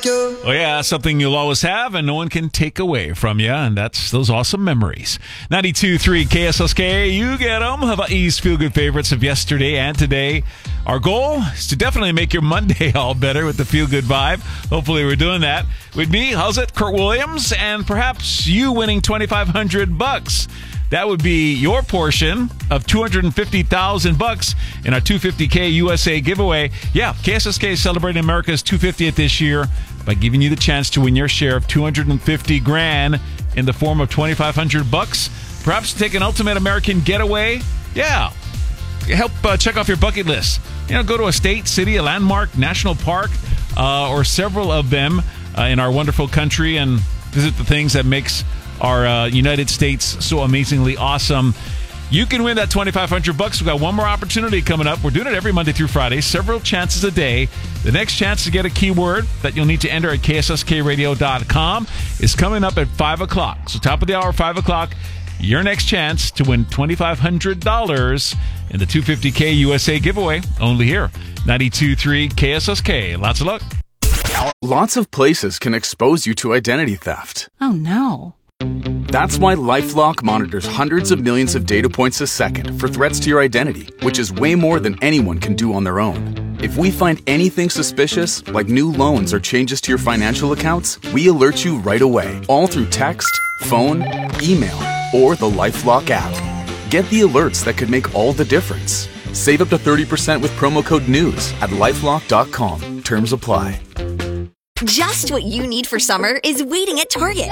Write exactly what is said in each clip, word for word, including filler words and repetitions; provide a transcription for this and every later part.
Oh, yeah, something you'll always have and no one can take away from you, and that's those awesome memories. ninety-two point three K S S K, you get them. Hawaii's feel-good favorites of yesterday and today. Our goal is to definitely make your Monday all better with the feel-good vibe. Hopefully we're doing that. With me, how's it, Kurt Williams, and perhaps you winning twenty-five hundred bucks. That would be your portion of two hundred fifty thousand bucks in our two hundred fifty K U S A giveaway. Yeah, K S S K is celebrating America's two hundred fiftieth this year by giving you the chance to win your share of two hundred fifty grand in the form of twenty-five hundred bucks. Perhaps take an ultimate American getaway. Yeah, help uh, check off your bucket list. You know, go to a state, city, a landmark, national park, uh, or several of them uh, in our wonderful country, and visit the things that makes our uh, United States so amazingly awesome. You can win that twenty-five hundred bucks. We've got one more opportunity coming up. We're doing it every Monday through Friday, several chances a day. The next chance to get a keyword that you'll need to enter at K S S K radio dot com is coming up at five o'clock. So top of the hour, five o'clock, your next chance to win twenty-five hundred dollars in the two hundred fifty K U S A giveaway, only here. ninety-two point three K S S K. Lots of luck. Lots of places can expose you to identity theft. Oh, no. That's why LifeLock monitors hundreds of millions of data points a second for threats to your identity, which is way more than anyone can do on their own. If we find anything suspicious, like new loans or changes to your financial accounts, we alert you right away, all through text, phone, email, or the LifeLock app. Get the alerts that could make all the difference. Save up to thirty percent with promo code NEWS at lifelock dot com. Terms apply. Just what you need for summer is waiting at Target.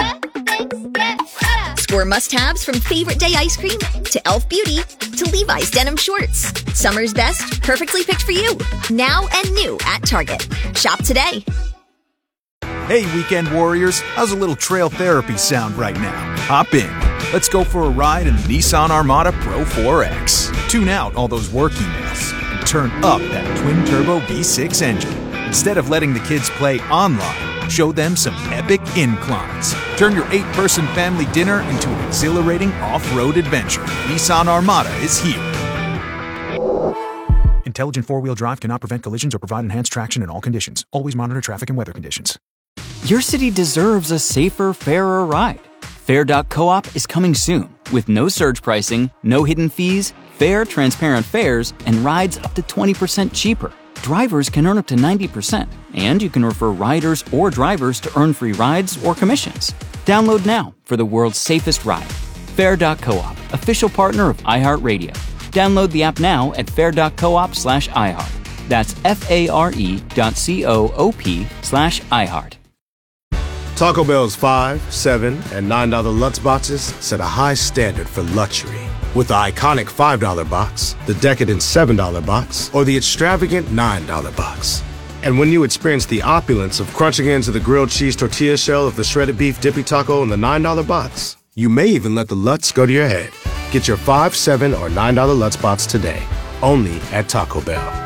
Score must-haves from Favorite Day ice cream to e l f Beauty to Levi's denim shorts. Summer's best, perfectly picked for you. Now and new at Target. Shop today. Hey, weekend warriors. How's a little trail therapy sound right now? Hop in. Let's go for a ride in the Nissan Armada Pro four X. Tune out all those work emails and turn up that twin-turbo V six engine. Instead of letting the kids play online, show them some epic inclines. Turn your eight-person family dinner into an exhilarating off-road adventure. Nissan Armada is here. Intelligent four-wheel drive cannot prevent collisions or provide enhanced traction in all conditions. Always monitor traffic and weather conditions. Your city deserves a safer, fairer ride. Fair dot coop is coming soon with no surge pricing, no hidden fees, fair, transparent fares, and rides up to twenty percent cheaper. Drivers can earn up to ninety percent, and you can refer riders or drivers to earn free rides or commissions. Download now for the world's safest ride. Fair dot coop, official partner of iHeartRadio. Download the app now at fair dot coop slash iHeart. That's F-A-R-E dot C-O-O-P slash iHeart. Taco Bell's five, seven, and nine dollar Lutz boxes set a high standard for luxury. With the iconic five dollar box, the decadent seven dollar box, or the extravagant nine dollar box. And when you experience the opulence of crunching into the grilled cheese tortilla shell of the shredded beef dippy taco in the nine dollar box, you may even let the Lutz go to your head. Get your five, seven, or nine dollar Lutz box today, only at Taco Bell.